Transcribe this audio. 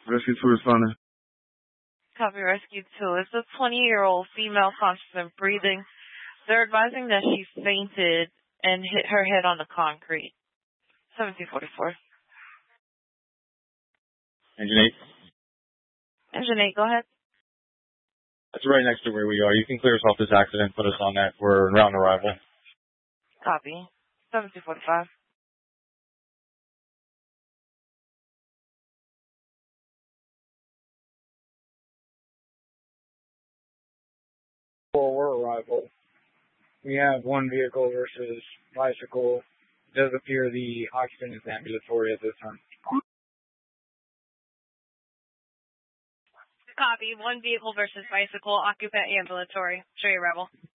Rescue 2 responding. Copy Rescue 2. It's a 20-year-old female conscious and breathing. They're advising that she fainted and hit her head on the concrete. 1744. Engine 8. Engine 8, go ahead. That's right next to where we are. You can clear us off this accident, put us on that. We're around arrival. Copy. 1745. For arrival. We have one vehicle versus bicycle. It does appear the occupant is ambulatory at this time. Copy. One vehicle versus bicycle, occupant ambulatory. Show your arrival.